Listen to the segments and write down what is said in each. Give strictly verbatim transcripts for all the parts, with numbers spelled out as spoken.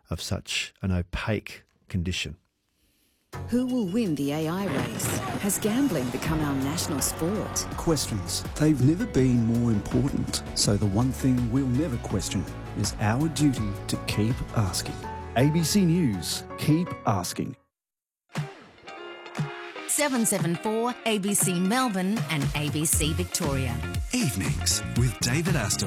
of such an opaque condition. Who will win the A I race? Has gambling become our national sport? Questions. They've never been more important. So the one thing we'll never question is our duty to keep asking. A B C News. Keep asking. seven seven four A B C Melbourne and A B C Victoria. Evenings with David Astor.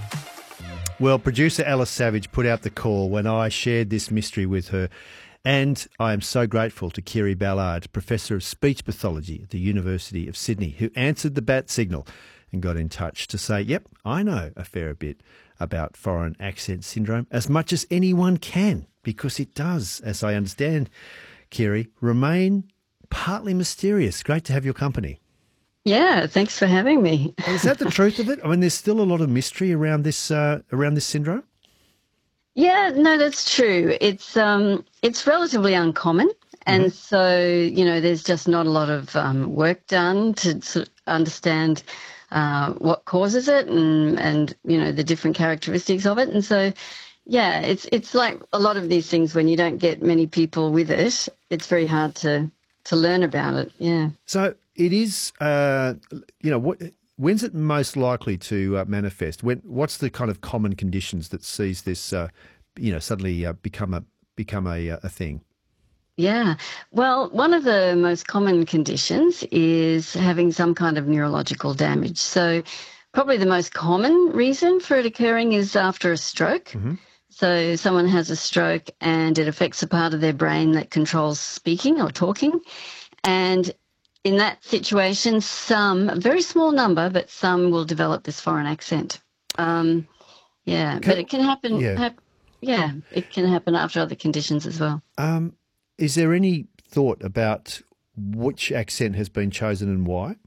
Well, producer Alice Savage put out the call when I shared this mystery with her, and I am so grateful to Kiri Ballard, Professor of Speech Pathology at the University of Sydney, who answered the bat signal and got in touch to say, yep, I know a fair bit about foreign accent syndrome, as much as anyone can, because it does, as I understand, Kiri, remain partly mysterious. Great to have your company. Yeah, thanks for having me. Is that the truth of it? I mean, there's still a lot of mystery around this uh, around this syndrome. Yeah, no, that's true. It's um, it's relatively uncommon, and mm-hmm. so you know, there's just not a lot of um, work done to sort of understand uh, what causes it, and and you know the different characteristics of it, and so. Yeah, it's it's like a lot of these things when you don't get many people with it, it's very hard to, to learn about it, yeah. So it is, uh, you know, what, when's it most likely to uh, manifest? When, what's the kind of common conditions that sees this, uh, you know, suddenly uh, become a become a, a thing? Yeah, well, one of the most common conditions is having some kind of neurological damage. So probably the most common reason for it occurring is after a stroke. Mm-hmm. So someone has a stroke and it affects a part of their brain that controls speaking or talking. And in that situation, some, a very small number, but some will develop this foreign accent. Um, yeah, can, but it can happen. Yeah. Hap, yeah, it can happen after other conditions as well. Um, is there any thought about which accent has been chosen and why?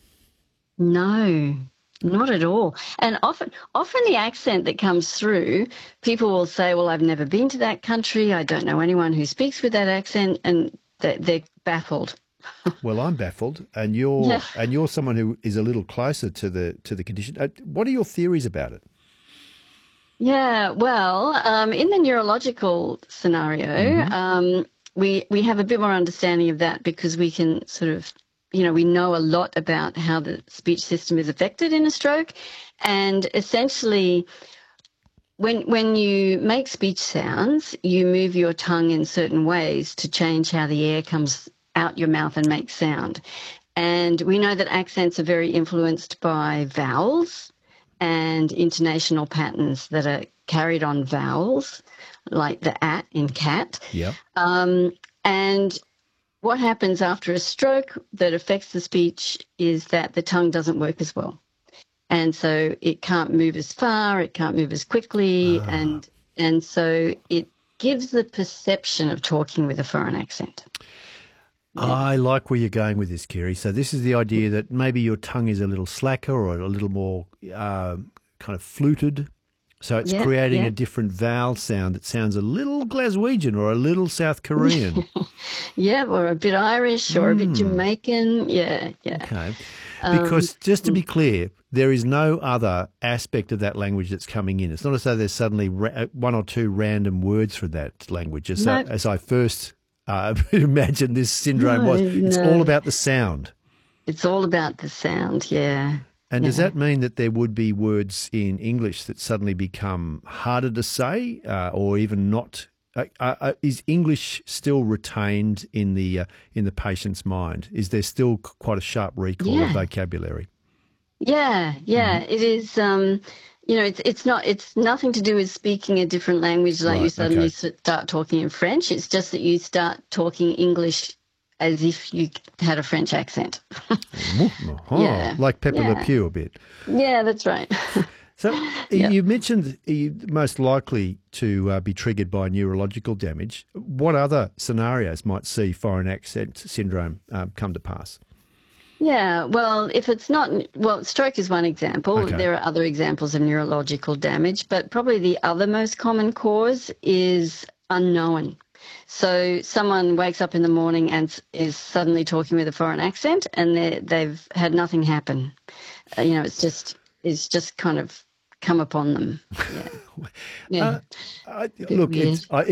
No. Not at all. And often often the accent that comes through, people will say, well, I've never been to that country. I don't know anyone who speaks with that accent, and they're baffled. Well, I'm baffled, and you're yeah. and you're someone who is a little closer to the to the condition. Uh, what are your theories about it? Yeah, well, um, in the neurological scenario, mm-hmm. um, we we have a bit more understanding of that because we can sort of you know, we know a lot about how the speech system is affected in a stroke. And essentially, when when you make speech sounds, you move your tongue in certain ways to change how the air comes out your mouth and makes sound. And we know that accents are very influenced by vowels and intonational patterns that are carried on vowels, like the at in cat. Yeah. Um, and what happens after a stroke that affects the speech is that the tongue doesn't work as well. And so it can't move as far, it can't move as quickly, ah. and and so it gives the perception of talking with a foreign accent. Yeah. I like where you're going with this, Kiri. So this is the idea that maybe your tongue is a little slacker or a little more uh, kind of fluted. So it's yeah, creating yeah. a different vowel sound that sounds a little Glaswegian or a little South Korean. yeah, or a bit Irish or mm. a bit Jamaican. Yeah, yeah. Okay. Because um, just to be clear, there is no other aspect of that language that's coming in. It's not as though there's suddenly ra- one or two random words for that language. As, no. I, as I first uh, imagined this syndrome no, was, it's no. all about the sound. It's all about the sound, yeah. And yeah. does that mean that there would be words in English that suddenly become harder to say uh, or even not? Uh, uh, is English still retained in the uh, in the patient's mind? Is there still quite a sharp recall yeah. of vocabulary? Yeah, yeah, mm-hmm. it is. Um, you know, it's it's not it's nothing to do with speaking a different language like right, you suddenly okay. start talking in French. It's just that you start talking English as if you had a French accent. oh, yeah. Like Pepe yeah. Le Pew a bit. Yeah, that's right. So yeah. you mentioned you're most likely to uh, be triggered by neurological damage. What other scenarios might see foreign accent syndrome um, come to pass? Yeah, well, if it's not, well, stroke is one example. Okay. There are other examples of neurological damage, but probably the other most common cause is unknown. So someone wakes up in the morning and is suddenly talking with a foreign accent, and they've had nothing happen. Uh, you know, it's just it's just kind of come upon them. Yeah. yeah. Uh, I, look, it's, I,